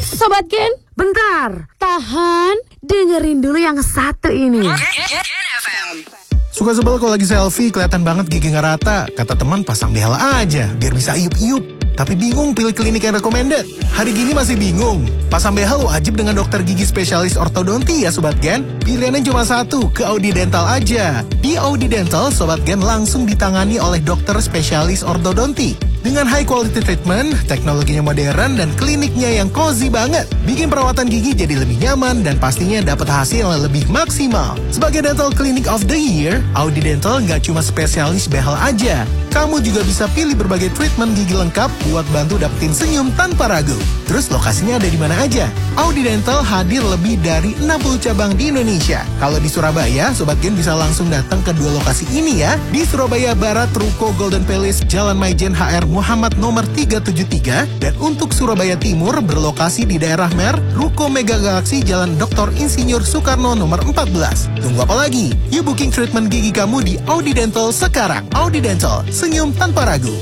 Sobat Gen, bentar, tahan, dengerin dulu yang satu ini. Suka sebel kalau lagi selfie kelihatan banget gigi nggak rata. Kata teman pasang behel aja biar bisa iup-iup. Tapi bingung pilih klinik yang recommended. Hari gini masih bingung. Pasang behel wajib dengan dokter gigi spesialis ortodonti ya Sobat Gen. Pilihannya cuma satu, ke Audi Dental aja. Di Audi Dental, Sobat Gen langsung ditangani oleh dokter spesialis ortodonti. Dengan high quality treatment, teknologinya modern, dan kliniknya yang cozy banget. Bikin perawatan gigi jadi lebih nyaman dan pastinya dapat hasil yang lebih maksimal. Sebagai Dental Clinic of the Year, Audi Dental nggak cuma spesialis behel aja. Kamu juga bisa pilih berbagai treatment gigi lengkap buat bantu dapetin senyum tanpa ragu. Terus lokasinya ada di mana aja? Audi Dental hadir lebih dari 60 cabang di Indonesia. Kalau di Surabaya, Sobat Gen bisa langsung datang ke dua lokasi ini ya. Di Surabaya Barat, Ruko Golden Palace, Jalan Maijen HR Muhammad nomor 373. Dan untuk Surabaya Timur berlokasi di daerah Mer, Ruko Mega Galaxy Jalan Dr. Insinyur Soekarno nomor 14. Tunggu apa lagi? Yuk booking treatment gigi kamu di Audi Dental sekarang. Audi Dental, senyum tanpa ragu.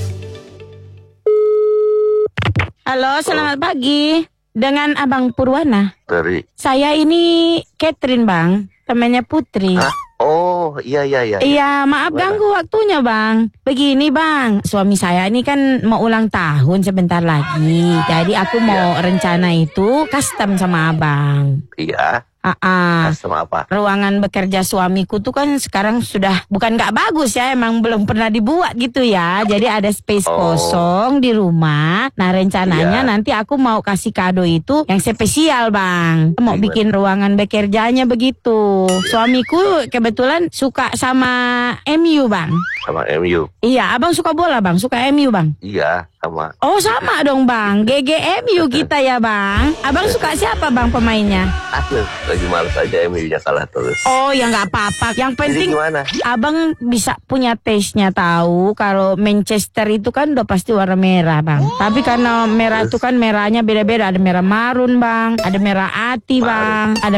Halo, selamat pagi. Dengan Abang Purwana. Dari. Saya ini Catherine, Bang. Temannya Putri. Hah? Oh, iya. Iya, maaf ganggu waktunya, Bang. Begini, Bang. Suami saya ini kan mau ulang tahun sebentar lagi. Jadi aku mau rencana itu custom sama Abang. Iya. Custom apa? Ruangan bekerja suamiku tuh kan sekarang sudah bukan gak bagus ya, emang belum pernah dibuat gitu ya. Jadi ada space kosong di rumah. Nah rencananya nanti aku mau kasih kado itu yang spesial, Bang. Mau bikin ruangan bekerjanya begitu. Suamiku kebetulan suka sama MU, Bang. Sama MU? Iya, Abang suka bola, Bang? Suka MU, Bang? Iya, sama. Oh sama dong, Bang. GGMU kita ya, Bang. Abang suka siapa, Bang, pemainnya? Aduh, lagi males aja MU-nya kalah terus. Oh ya nggak apa-apa. Yang penting Abang bisa punya taste-nya, tahu kalau Manchester itu kan udah pasti warna merah, Bang. Tapi karena merah itu kan merahnya beda-beda. Ada merah marun, Bang. Ada merah ati, Bang. Ada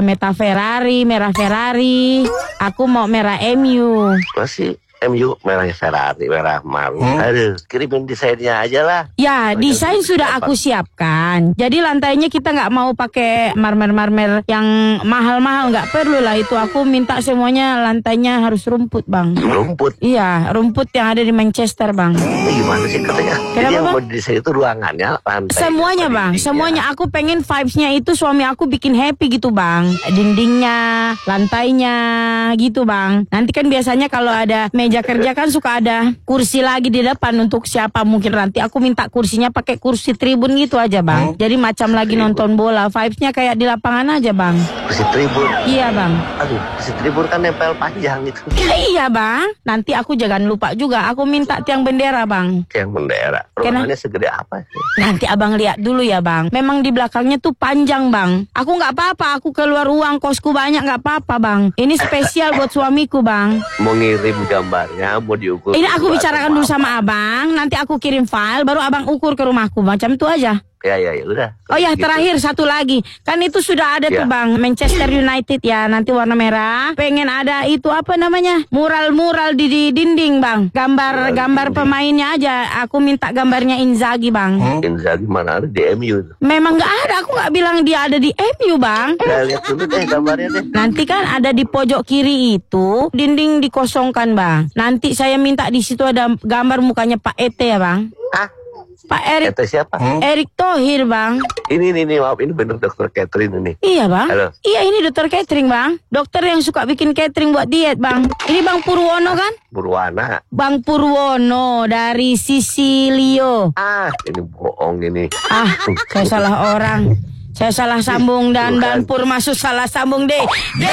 merah Ferrari. Aku mau merah MU. Masih MU merahnya Ferrari, merah marun. Aduh, kirimin desainnya aja lah. Ya, desain sudah aku siapkan. Jadi lantainya kita nggak mau pakai marmer-marmer yang mahal-mahal, nggak perlu lah itu. Aku minta semuanya lantainya harus rumput, Bang. Rumput? Iya, rumput yang ada di Manchester, Bang. Ini gimana sih katanya? Kenapa, jadi yang Bang? mau desain itu ruangannya, lantai. Semuanya, Bang. Semuanya. Aku pengen vibes-nya itu suami aku bikin happy gitu, Bang. Dindingnya, lantainya gitu, Bang. Nanti kan biasanya kalau ada meja kerja kan suka ada kursi lagi di depan untuk siapa, mungkin nanti aku minta kursinya pakai kursi tribun gitu aja, Bang. Jadi macam lagi nonton bola, vibes-nya kayak di lapangan aja, Bang. Kursi tribun? Iya, Bang. Aduh, kursi tribun kan nempel panjang gitu. Iya, Bang. Nanti aku jangan lupa juga, aku minta tiang bendera, Bang. Tiang bendera? Ruangannya segede apa sih? Nanti Abang lihat dulu ya, Bang. Memang di belakangnya tuh panjang, Bang. Aku nggak apa-apa, aku keluar uang kosku banyak nggak apa-apa, Bang. Ini spesial buat suamiku, Bang. Mau ngirim gambarnya, mau diukur. Ini aku bicarakan dulu sama Abang. Nanti aku kirim file, baru Abang ukur ke rumahku. Macam itu aja. Ya, udah. Oh ya, gitu. terakhir satu lagi. Kan itu sudah ada tuh, Bang. Manchester United ya, nanti warna merah. Pengen ada itu apa namanya? Mural-mural di dinding, Bang. Gambar pemainnya aja. Aku minta gambarnya Inzaghi, Bang. Inzaghi mana ada di MU? Memang nggak ada. Aku nggak bilang dia ada di MU, Bang. Nah, lihat dulu deh gambarnya deh. Nanti kan ada di pojok kiri itu dinding dikosongkan, Bang. Nanti saya minta di situ ada gambar mukanya Pak Ete ya, Bang. Hah? Pak Erik. Ete siapa? Erik Thohir, Bang. Ini maaf, ini bener Dokter Catherine ini. Iya, Bang. Halo. Iya, ini dokter catering, Bang. Dokter yang suka bikin catering buat diet, Bang. Ini Bang Purwono kan? Purwana. Bang Purwono dari Sisilio. Ini bohong ini. Saya salah orang. Saya salah sambung dan Bang Pur masuk salah sambung deh.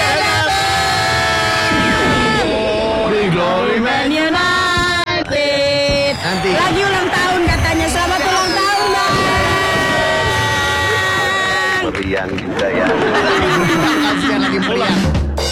Glory Man United. Nanti. Lagi ulang tahun katanya. Selamat ulang tahun, Bang. Meriang juga ya. Kasihan lagi meriang.